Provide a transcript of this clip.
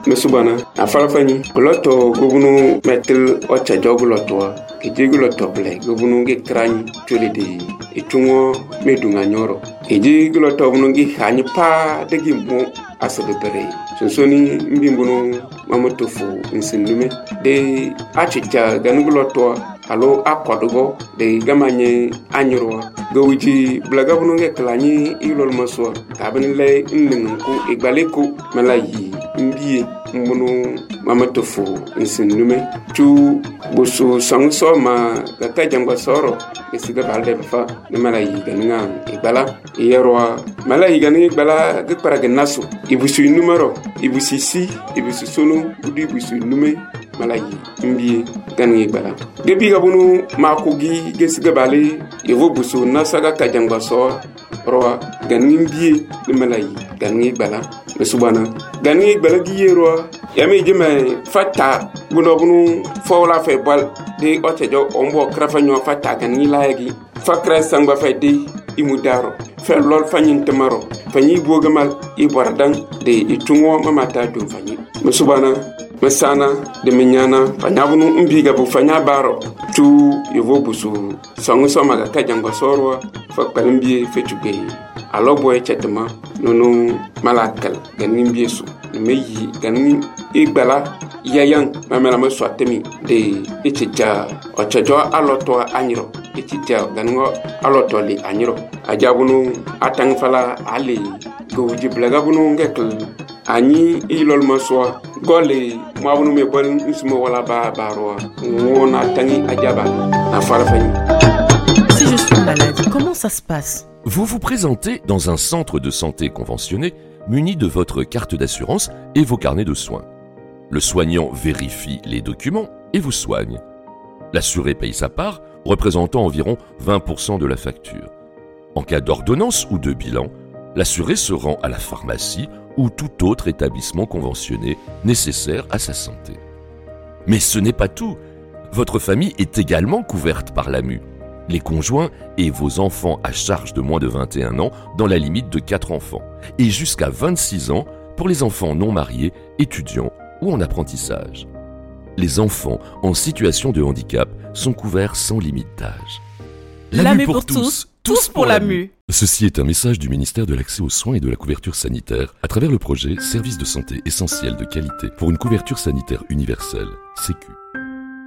mesubana afarafani gloto gobunu metel ocha jogloto ejigloto ble gobunu ge krani tolede etungo medunga nyoro ejigloto bunu ge hani pa degi mo asabere sonsoni mbimbuno mamotofu nsinlume de achicha ganugloto alo akodogo de gamanye anyro gowiji blaga bunu ge klani ilol maswa kabin le nningu igbaleko malayi mbiye mbunu mamatofu nsinlume tu busu sangso ma gata jangwa soro esiga balde fa ne malayi ganinga igbala yerwa malayi ganinga igbala ge paraga naso ibusu numero ibusu si ibusu sunu budi ibusu nume malayi mbiye ganinga igbala gebi gabunu makogi gesiga bale yevo busu nasaga kajangwa so roa ganinga mbiye ne malayi ganinga igbala mesubana ganinga igbala giyero yami jime fata bunu fawla fe bal de otejo ombo krafanyo fata ganinga laagi fakra sangba fe de imudaro fe lol fanyin temaro fanyi bogamal ibordan de itungo mamata dum fanyi mesubana mesana de menyana fanyabunu mbiga bu fanya baro tu yevo busu sangu somaga kajango sorwa fakpalimbi fetuge aloboy chetma nono malakal ganin biesu meyi ganin igbala yayan mamela maswatemi de ichija ochajo aloto anyiro ichija ganin aloto li anyiro ajabunu atangfala ali gowji blagabunu ngekl ani ilol maswa gole mabunu me bol nsimo wala ba baro wona tangi ajaba na farafani. Si je suis malade, comment ça se passe? Vous vous présentez dans un centre de santé conventionné muni de votre carte d'assurance et vos carnets de soins. Le soignant vérifie les documents et vous soigne. L'assuré paye sa part, représentant environ 20% de la facture. En cas d'ordonnance ou de bilan, l'assuré se rend à la pharmacie ou tout autre établissement conventionné nécessaire à sa santé. Mais ce n'est pas tout. Votre famille est également couverte par l'AMU. Les conjoints et vos enfants à charge de moins de 21 ans dans la limite de 4 enfants et jusqu'à 26 ans pour les enfants non mariés, étudiants ou en apprentissage. Les enfants en situation de handicap sont couverts sans limite d'âge. L'AMU pour tous, tous pour l'AMU. Ceci est un message du ministère de l'Accès aux soins et de la couverture sanitaire à travers le projet Services de santé essentiels de qualité pour une couverture sanitaire universelle, Sécu.